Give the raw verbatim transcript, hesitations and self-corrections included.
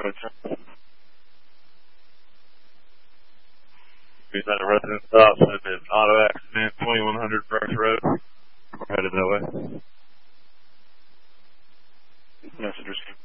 Road. We've had a resident stop, said that auto accident, twenty-one hundred First Road. We're headed that way. Message received.